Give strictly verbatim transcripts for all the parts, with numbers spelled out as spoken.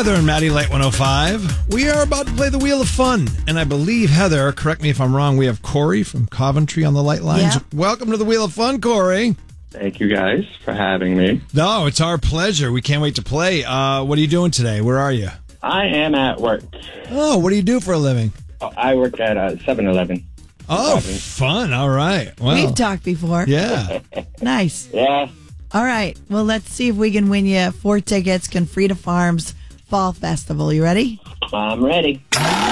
Heather and Maddie, Light one oh five. We are about to play the Wheel of Fun. And I believe, Heather, correct me if I'm wrong, we have Corey from Coventry on the Light Lines. Yeah. Welcome to the Wheel of Fun, Corey. Thank you guys for having me. No, it's our pleasure. We can't wait to play. Uh, what are you doing today? Where are you? I am at work. Oh, what do you do for a living? Oh, I work at uh, seven eleven. Oh, fun. All right. Well, We've talked before. yeah. Nice. Yeah. All right. Well, let's see if we can win you four tickets, Confrida Farms Fall Festival. You ready? I'm ready.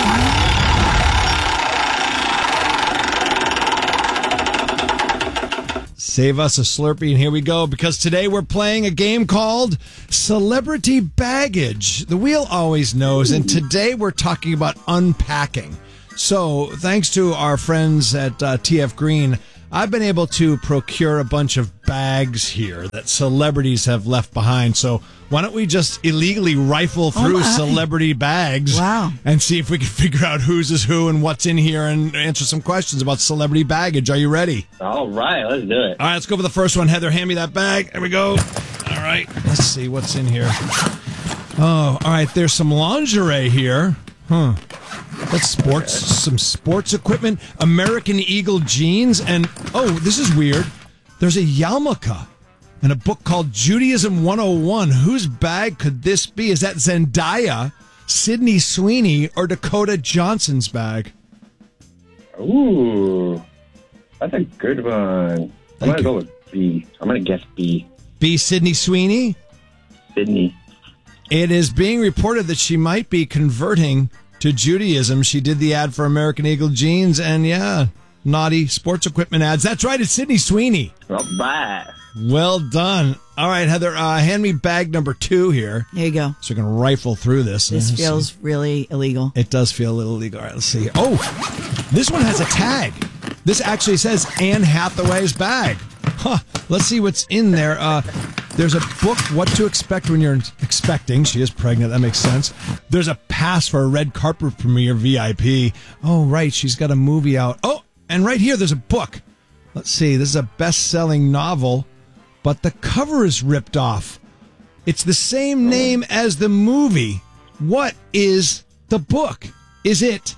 Save us a Slurpee, and here we go, because today we're playing a game called Celebrity Baggage. The wheel always knows, and today we're talking about unpacking. So, thanks to our friends at uh, T F Green, I've been able to procure a bunch of bags here that celebrities have left behind. So, why don't we just illegally rifle through my. celebrity bags Wow. and see if we can figure out whose is who and what's in here and answer some questions about celebrity baggage. Are you ready? All right, let's do it. All right, let's go for the first one. Heather, hand me that bag. There we go. All right, let's see what's in here. Oh, all right, there's some lingerie here. Huh. That's sports, some sports equipment, American Eagle jeans, and, oh, this is weird. There's a yarmulke and a book called Judaism one oh one. Whose bag could this be? Is that Zendaya, Sydney Sweeney, or Dakota Johnson's bag? Ooh, that's a good one. I'm Thank going to you. go with B. I'm going to guess B. B, Sydney Sweeney? Sydney. It is being reported that she might be converting to Judaism. She did the ad for American Eagle jeans and, yeah, naughty sports equipment ads. That's right, it's Sydney Sweeney. All right. Well done. All right, Heather, uh, hand me bag number two here Here you go. so we can rifle through this. This Let's feels see. really illegal. It does feel a little illegal. All right, let's see. Oh, this one has a tag. This actually says Anne Hathaway's bag. Huh. Let's see what's in there. Uh, there's a book, What to Expect When You're Expecting. She is pregnant. That makes sense. There's a pass for a red carpet premiere, V I P. Oh, right. She's got a movie out. Oh, and right here, there's a book. Let's see. This is a best-selling novel, but the cover is ripped off. It's the same name as the movie. What is the book? Is it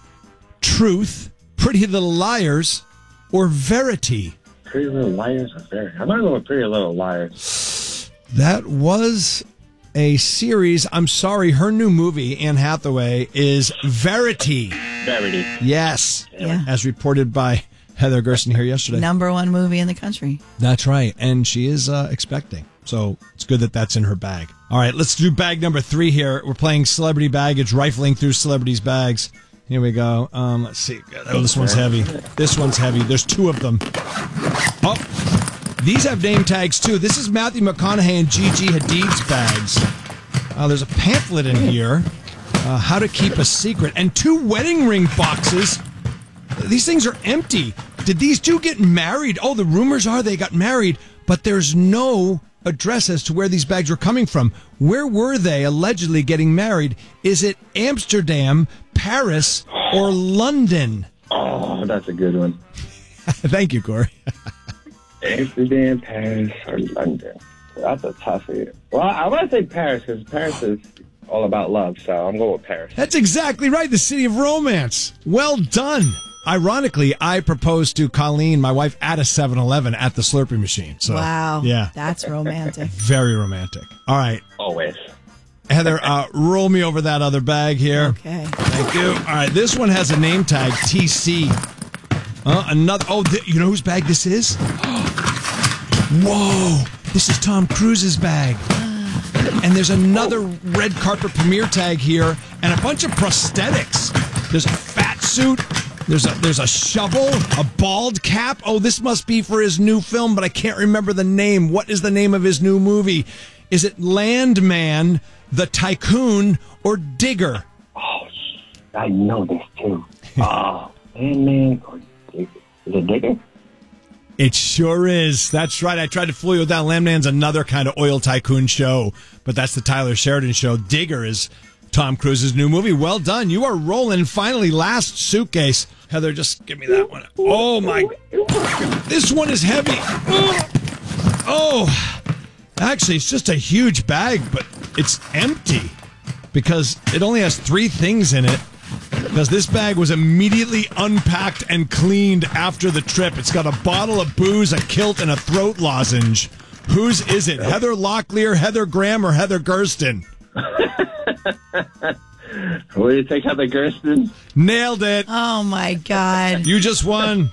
Truth, Pretty Little Liars, or Verity? Pretty Little Liars are very. I'm going to go with Pretty Little Liars. That was a series. I'm sorry, her new movie, Anne Hathaway, is Verity. Verity. Yes. Yeah. As reported by Heather Gersten here yesterday. Number one movie in the country. That's right. And she is uh, expecting. So it's good that that's in her bag. All right, let's do bag number three here. We're playing Celebrity Baggage, rifling through celebrities' bags. Here we go. Um, let's see. Oh, this one's heavy. This one's heavy. There's two of them. Oh, these have name tags, too. This is Matthew McConaughey and Gigi Hadid's bags. Uh, there's a pamphlet in here, uh, How to Keep a Secret, and two wedding ring boxes. These things are empty. Did these two get married? Oh, the rumors are they got married, but there's no address as to where these bags were coming from. Where were they allegedly getting married? Is it Amsterdam, Paris, or London? Oh, that's a good one. Thank you, Corey. Amsterdam, Paris, or London. That's a toughie. Well, I want to say Paris because Paris is all about love, so I'm going with Paris. That's exactly right. The city of romance. Well done. Ironically, I proposed to Colleen, my wife, at a seven eleven at the Slurpee machine. So, Wow. Yeah. That's romantic. Very romantic. All right. Always. Heather, uh, roll me over that other bag here. Okay. Thank you. All right. This one has a name tag, T C. Uh, another. Oh, th- you know whose bag this is? Whoa. This is Tom Cruise's bag. And there's another red carpet premiere tag here and a bunch of prosthetics. There's a fat suit. There's a, there's a shovel, a bald cap. Oh, this must be for his new film, but I can't remember the name. What is the name of his new movie? Is it Landman, The Tycoon, or Digger? Oh, I know this too. Oh, man, man. Or Digger. Is it Digger? It sure is. That's right. I tried to fool you with that. Landman's another kind of oil tycoon show, but that's the Tyler Sheridan show. Digger is Tom Cruise's new movie. Well done. You are rolling. Finally, last suitcase. Heather, just give me that one. Oh, my. This one is heavy. Oh. Actually, it's just a huge bag, but it's empty. because it only has three things in it. Because this bag was immediately unpacked and cleaned after the trip. It's got a bottle of booze, a kilt, and a throat lozenge. Whose is it? Heather Locklear, Heather Graham, or Heather Gersten? What do you think, Heather Gersten? Nailed it. Oh, my God. You just won.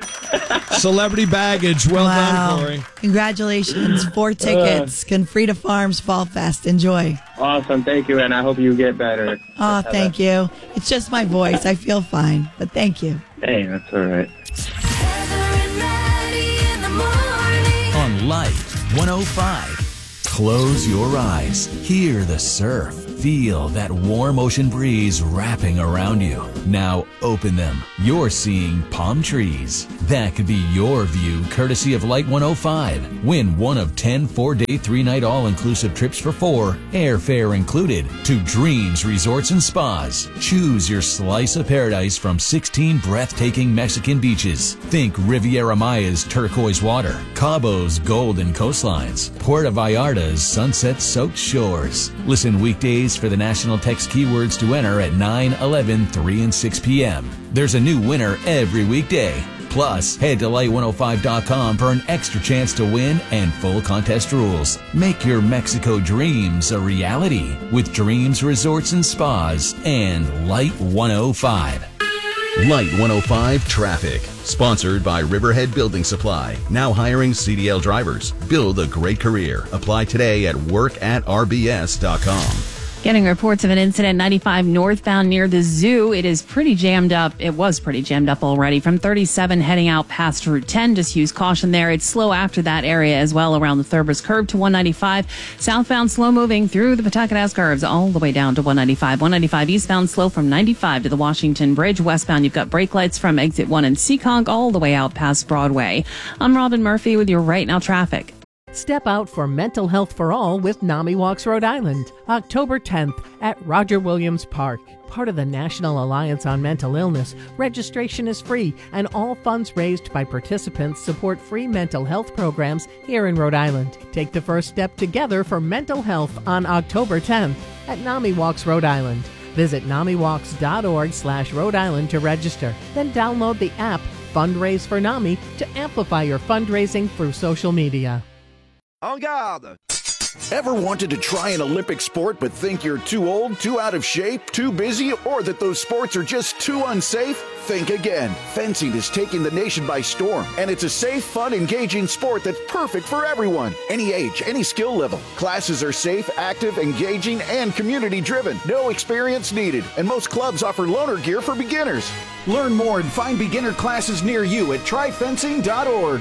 Celebrity baggage. Well wow. done, Corey. Congratulations. Four tickets. Confrida Farms Fall Fest. Enjoy. Awesome. Thank you, and I hope you get better. Oh, thank you. It's just my voice. I feel fine, but thank you. Hey, that's all right. Heather and Maddie in the morning. On Light one oh five. Close your eyes. Hear the surf. Feel that warm ocean breeze wrapping around you. Now open them. You're seeing palm trees. That could be your view, courtesy of Light one oh five. Win one of ten four-day, three-night all-inclusive trips for four, airfare included, to Dreams Resorts and Spas. Choose your slice of paradise from sixteen breathtaking Mexican beaches. Think Riviera Maya's turquoise water, Cabo's golden coastlines, Puerto Vallarta's sunset-soaked shores. Listen weekdays for the national text keywords to enter at nine, eleven, three, and six p.m. There's a new winner every weekday. Plus, head to light one oh five dot com for an extra chance to win and full contest rules. Make your Mexico dreams a reality with Dreams Resorts and Spas and Light one oh five. Light one oh five Traffic. Sponsored by Riverhead Building Supply. Now hiring C D L drivers. Build a great career. Apply today at work at r b s dot com. Getting reports of an incident ninety-five northbound near the zoo. It is pretty jammed up. It was pretty jammed up already. From thirty-seven heading out past Route ten. Just use caution there. It's slow after that area as well around the Thurbers curve to one ninety-five. Southbound slow moving through the Pawtucket curves all the way down to one ninety-five. one ninety-five eastbound slow from ninety-five to the Washington Bridge. Westbound you've got brake lights from exit one and Seekonk all the way out past Broadway. I'm Robin Murphy with your Right Now traffic. Step out for mental health for all with NAMI Walks Rhode Island, October tenth at Roger Williams Park. Part of the National Alliance on Mental Illness, registration is free and all funds raised by participants support free mental health programs here in Rhode Island. Take the first step together for mental health on October tenth at NAMI Walks Rhode Island. Visit namiwalks.org slash Rhode Island to register. Then download the app Fundraise for NAMI to amplify your fundraising through social media. En garde! Ever wanted to try an Olympic sport but think you're too old, too out of shape, too busy, or that those sports are just too unsafe? Think again. Fencing is taking the nation by storm, and it's a safe, fun, engaging sport that's perfect for everyone. Any age, any skill level. Classes are safe, active, engaging, and community-driven. No experience needed, and most clubs offer loaner gear for beginners. Learn more and find beginner classes near you at try fencing dot org.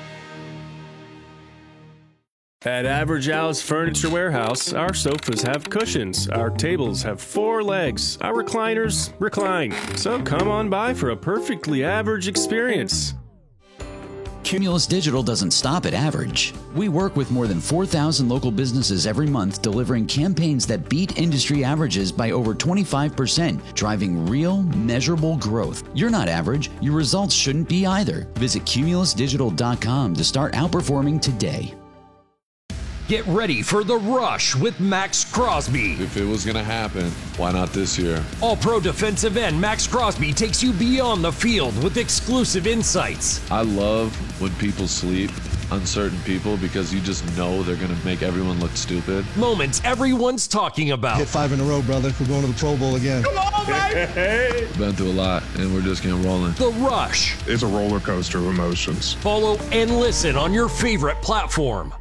At Average Al's Furniture Warehouse, our sofas have cushions, our tables have four legs, our recliners recline. So come on by for a perfectly average experience. Cumulus Digital doesn't stop at average. We work with more than four thousand local businesses every month, delivering campaigns that beat industry averages by over twenty-five percent, driving real, measurable growth. You're not average. Your results shouldn't be either. Visit cumulus digital dot com to start outperforming today. Get ready for The Rush with Max Crosby. If it was going to happen, why not this year? All-pro defensive end Max Crosby takes you beyond the field with exclusive insights. I love when people sleep, uncertain people, because you just know they're going to make everyone look stupid. Moments everyone's talking about. Hit five in a row, brother. We're going to the Pro Bowl again. Come on, baby! Been through a lot, and we're just getting rolling. The Rush. It's a roller coaster of emotions. Follow and listen on your favorite platform.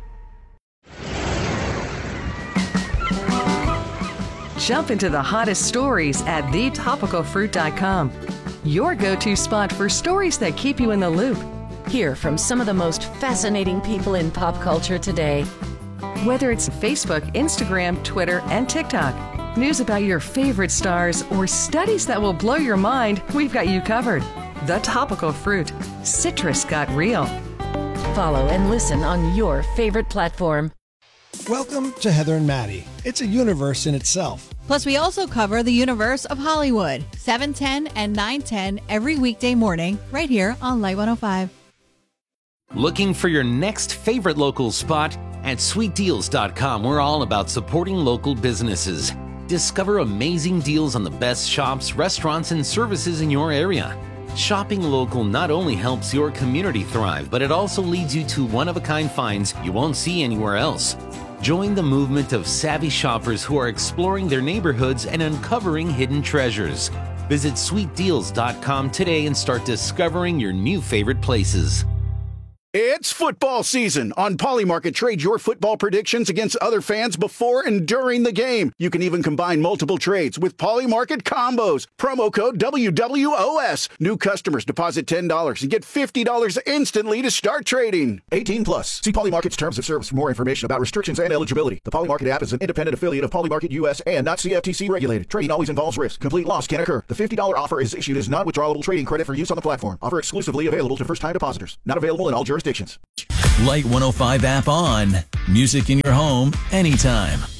Jump into the hottest stories at the topical fruit dot com. Your go-to spot for stories that keep you in the loop. Hear from some of the most fascinating people in pop culture today. Whether it's Facebook, Instagram, Twitter, and TikTok, news about your favorite stars, or studies that will blow your mind, we've got you covered. The Topical Fruit. Citrus got real. Follow and listen on your favorite platform. Welcome to Heather and Maddie. It's a universe in itself. Plus, we also cover the universe of Hollywood, seven ten and nine ten every weekday morning, right here on Light one oh five. Looking for your next favorite local spot? At sweet deals dot com, we're all about supporting local businesses. Discover amazing deals on the best shops, restaurants, and services in your area. Shopping local not only helps your community thrive, but it also leads you to one-of-a-kind finds you won't see anywhere else. Join the movement of savvy shoppers who are exploring their neighborhoods and uncovering hidden treasures. Visit sweet deals dot com today and start discovering your new favorite places. It's football season. On Polymarket, trade your football predictions against other fans before and during the game. You can even combine multiple trades with Polymarket combos. Promo code W W O S. New customers deposit ten dollars and get fifty dollars instantly to start trading. eighteen plus. See Polymarket's terms of service for more information about restrictions and eligibility. The Polymarket app is an independent affiliate of Polymarket U S and not C F T C regulated. Trading always involves risk. Complete loss can occur. The fifty dollars offer is issued as non-withdrawable trading credit for use on the platform. Offer exclusively available to first-time depositors. Not available in all jurisdictions. Light one oh five app on. Music in your home anytime.